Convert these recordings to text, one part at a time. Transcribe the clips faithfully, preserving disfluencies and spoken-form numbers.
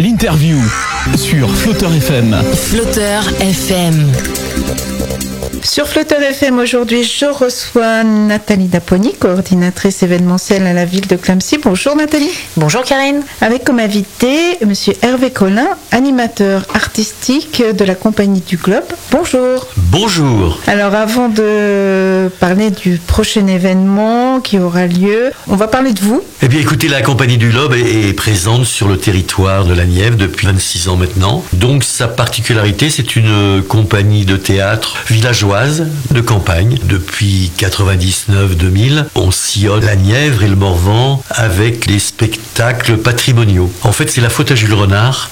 L'interview sur Flotteur F M. Flotteur F M. Sur Flotteur F M, aujourd'hui, je reçois Nathalie Daponi, coordinatrice événementielle à la ville de Clamecy. Bonjour Nathalie. Bonjour Karine. Avec comme invité, monsieur Hervé Collin, animateur artistique de la Compagnie du Globe. Bonjour. Bonjour. Alors avant de parler du prochain événement qui aura lieu, on va parler de vous. Eh bien écoutez, la Compagnie du Globe est, est présente sur le territoire de la Nièvre depuis vingt-six ans maintenant. Donc sa particularité, c'est une compagnie de théâtre villageoise de campagne. Depuis quatre-vingt-dix-neuf deux mille, on sillonne la Nièvre et le Morvan avec des spectacles patrimoniaux. En fait, c'est la faute à Jules Renard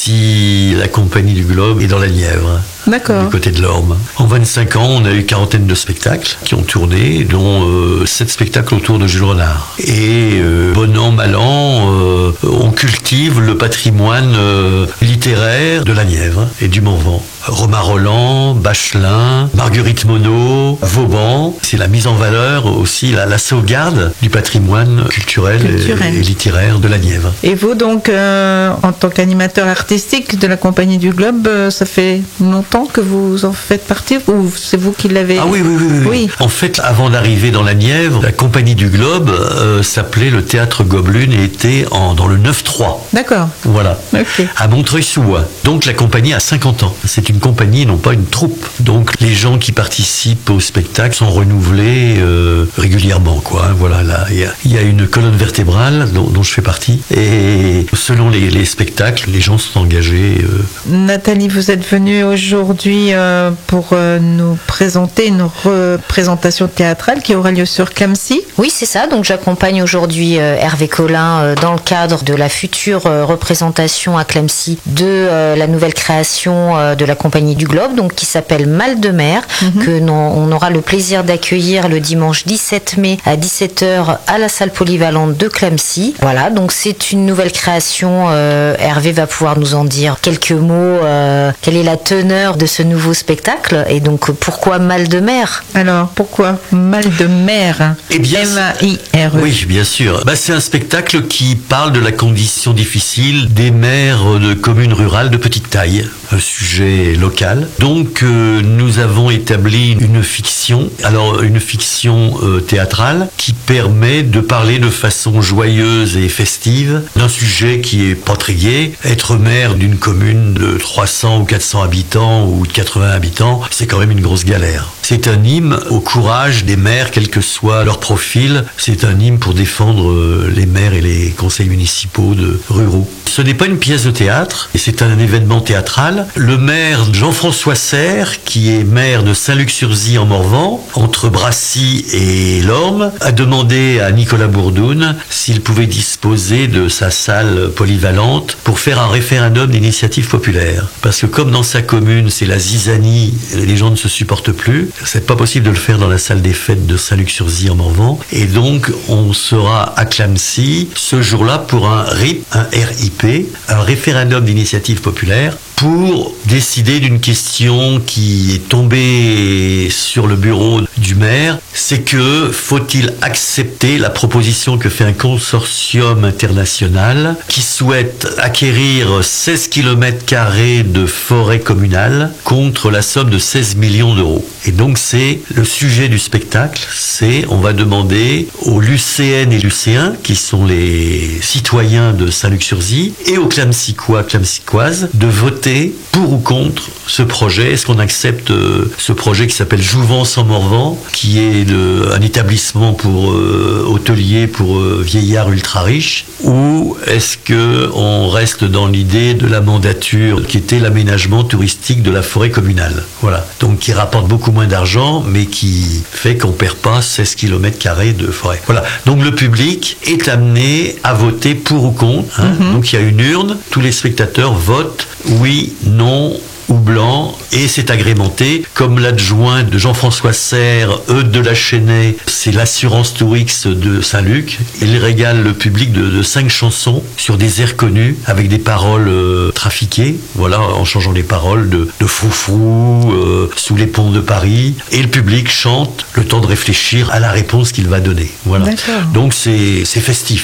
si la Compagnie du Globe est dans la Nièvre. D'accord. Du côté de l'Orme. En vingt-cinq ans, on a eu une quarantaine de spectacles qui ont tourné, dont euh, sept spectacles autour de Jules Renard. Et euh, bon an, mal an, euh, on cultive le patrimoine euh, littéraire de la Nièvre et du Morvan. Romain Rolland, Bachelin, Marguerite Monod, Vauban. C'est la mise en valeur aussi, la, la sauvegarde du patrimoine culturel, culturel. Et, et littéraire de la Nièvre. Et vous donc, euh, en tant qu'animateur artistique de la Compagnie du Globe, euh, ça fait longtemps que vous en faites partie ou c'est vous qui l'avez... Ah oui, oui, oui, oui. oui. En fait, avant d'arriver dans la Nièvre, la Compagnie du Globe euh, s'appelait le Théâtre Gobelune et était en, dans le neuf trois. D'accord. Voilà. Okay. À Montreuil-sous-Bois. Donc la compagnie a cinquante ans. C'est une compagnie et non pas une troupe. Donc les gens qui participent au spectacle sont renouvelés euh, régulièrement, quoi. Voilà, là, il y a, y a une colonne vertébrale dont, dont je fais partie. Et selon les, les spectacles, les gens sont engagés. Euh... Nathalie, vous êtes venue aujourd'hui euh, pour euh, nous présenter une représentation théâtrale qui aura lieu sur Clamecy. Oui, c'est ça. Donc j'accompagne aujourd'hui euh, Hervé Collin euh, dans le cadre de la future euh, représentation à Clamecy de euh, la nouvelle création euh, de la Compagnie du Globe, donc qui s'appelle Mal de mer, mm-hmm. que non, on aura le plaisir d'accueillir le dimanche dix-sept mai à dix-sept heures à la salle polyvalente de Clamecy. Voilà, donc c'est une nouvelle création. Euh, Hervé va pouvoir nous en dire quelques mots. Euh, quelle est la teneur de ce nouveau spectacle et donc pourquoi Mal de mer? Alors pourquoi Mal de mer? Eh bien, M A I R E. Oui, bien sûr. Bah, c'est un spectacle qui parle de la condition difficile des maires de communes rurales de petite taille, un sujet local. Donc euh, nous avons établi une fiction, alors une fiction euh, théâtrale qui permet de parler de façon joyeuse et festive d'un sujet qui est pas très gai. Être maire d'une commune de trois cents ou quatre cents habitants ou de quatre-vingts habitants, c'est quand même une grosse galère. C'est un hymne au courage des maires, quel que soit leur profil. C'est un hymne pour défendre euh, les maires et les conseils municipaux de ruraux. Ce n'est pas une pièce de théâtre, et c'est un événement théâtral. Le maire Jean-François Serre, qui est maire de Saint-Luc-sur-Zy en Morvan, entre Brassy et l'Orme, a demandé à Nicolas Bourdoun s'il pouvait disposer de sa salle polyvalente pour faire un référendum d'initiative populaire. Parce que comme dans sa commune, c'est la zizanie, les gens ne se supportent plus, c'est pas possible de le faire dans la salle des fêtes de Saint-Luc-sur-Zy en Morvan. Et donc, on sera à Clamecy ce jour-là pour un R I P, un R I P, un référendum d'initiative populaire, pour décider d'une question qui est tombée sur le bureau du maire. C'est que faut-il accepter la proposition que fait un consortium international qui souhaite acquérir seize kilomètres carrés de forêt communale contre la somme de seize millions d'euros. Et donc c'est le sujet du spectacle, c'est on va demander aux Lucéennes et Lucéens, qui sont les citoyens de Saint-Luc-sur-Zy, et aux Clamecycois, Clamecycoises, de voter pour ou contre ce projet. Est-ce qu'on accepte euh, ce projet qui s'appelle Jouvence en Morvan, qui est de, un établissement pour euh, hôtelier pour euh, vieillards ultra riches, ou est-ce que on reste dans l'idée de la mandature qui était l'aménagement touristique de la forêt communale, voilà, donc qui rapporte beaucoup moins d'argent mais qui fait qu'on perd pas seize kilomètres carrés de forêt. Voilà, donc le public est amené à voter pour ou contre, hein. Mm-hmm. Donc il y a une urne, tous les spectateurs votent oui, non ou blanc, et c'est agrémenté, comme l'adjoint de Jean-François Serre, Eudes de la Chênaie, c'est l'assurance Tourix de Saint-Luc. Il régale le public de, de cinq chansons sur des airs connus, avec des paroles euh, trafiquées, voilà, en changeant les paroles de, de Froufrou, euh, Sous les ponts de Paris, et le public chante le temps de réfléchir à la réponse qu'il va donner. Voilà. Donc c'est, c'est festif,